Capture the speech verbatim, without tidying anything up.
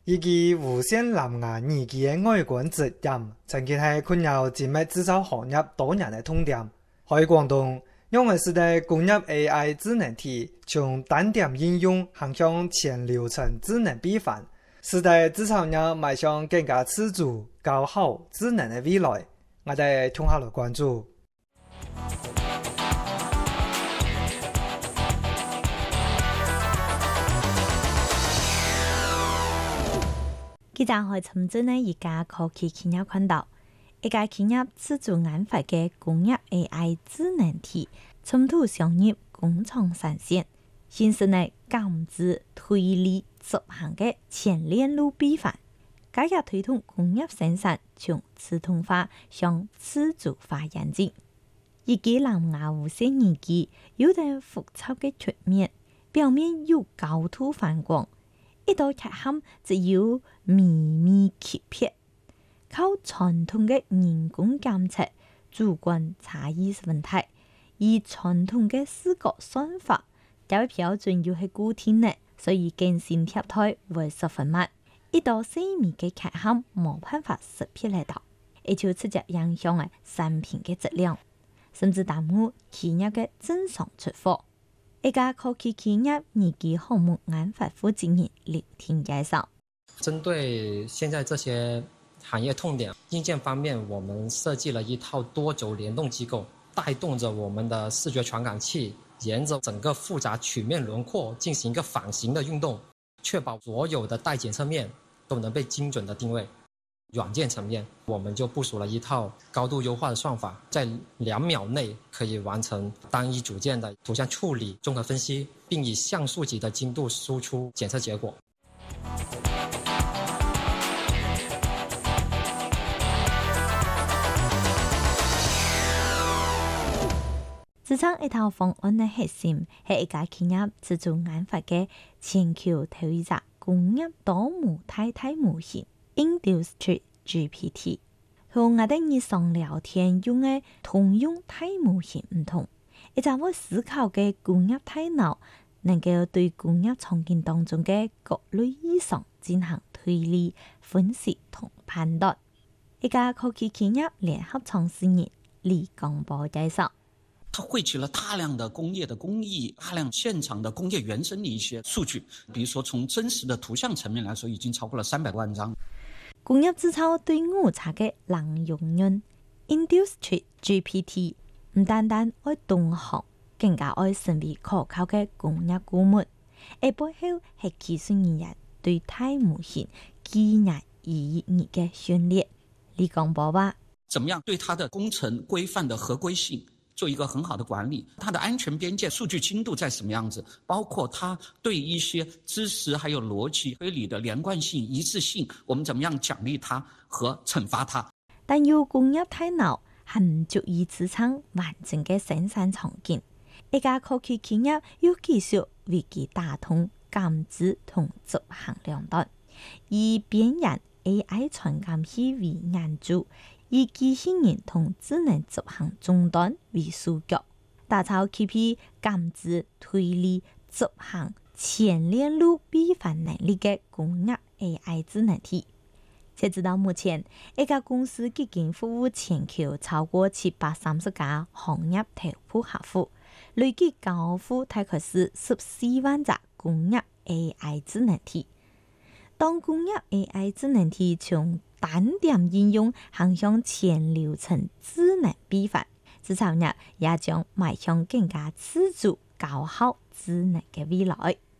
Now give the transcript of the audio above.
以及無線藍牙耳機嘅外觀質驗，曾經係困擾精密製造行業多年嘅痛點。喺廣東，因為是在工業 A I 智能體從單點應用行向全流程智能閉環，使得製造業邁向更加自主、高效、智能嘅未來。我哋聽下來關注。 記者喺深圳呢一家科技企業看到，一家企業自主研發嘅工業 A I 智能體，衝突商業工廠生產，形成呢監制、推理、執行嘅全鏈路閉環，加入推動工業生產從自動化向自主化演進。一機藍牙無線耳機有啲複雜嘅曲面，表面有高度反光。一道缺陷只有微微欺騙，靠傳統嘅人工監測主觀差異問題，而傳統嘅視覺算法較標準又係固定嘅，所以更新貼台會十分慢。一道細微嘅缺陷冇辦法識別得到，而且直接影響嘅產品嘅質量，甚至耽誤企業嘅正常出貨。一家科技企業耳機項目研發負責人劉天介紹， 針對現在這些行業痛點，硬件方面我們設計了一套多軸聯動機構，帶動着我們的視覺傳感器沿着整個複雜曲面輪廓進行一個反形的運動，確保所有的待檢測面都能被精準的定位。軟件層面，我們就部署了一套高度優化的算法，在兩秒內可以完成單一組件的圖像處理、綜合分析，並以像素級的精度輸出檢測結果。 自創一套方案的核心係一家企業自主研發嘅全球頭一隻工業多模態態模型。Industry G P T 同我哋日常聊天用嘅通用大模型唔同，一陣會思考嘅工業大腦能夠對工業場景當中嘅各類異常進行推理、分析同判斷。一家科技企業聯合創始人李剛博介紹， 它匯集了大量的工業的工藝，大量現場的工業原生的一些數據，比如說從真實的圖像層面來說，已經超過了三百萬張。 工業製造對誤差嘅能容忍 Industry G P T 唔單單愛動學，更加愛成為可靠嘅工業顧問。而背後係技術人員對大模型技術意義嘅訓練。李剛博話： 怎麼樣對它的工程規範的合規性做一個很好的管理，它的安全邊界數據精度在什麼樣子，包括它對一些知識還有邏輯推理的連貫性一致性，我們怎麼樣獎勵它和懲罰它。 但要工業大腦係唔足以支撐完整嘅生產場景，一家科技企業要技術為其打通監制同執行兩端，以邊緣 A I 傳感器為眼珠，以機器人同智能執行終端為樞紐，打造 K P 監制、推理、執行全鏈路閉環能力嘅工業 A I 智能體。截至到目前，一家公司已經服務全球超過七百三十家行業頭部客戶，累計交付大概是十四萬隻工業 A I 智能體。當工業 A I 智能體從單點應用行向全流程智能閉環，製造業也將邁向更加自主、高效、智能嘅未來。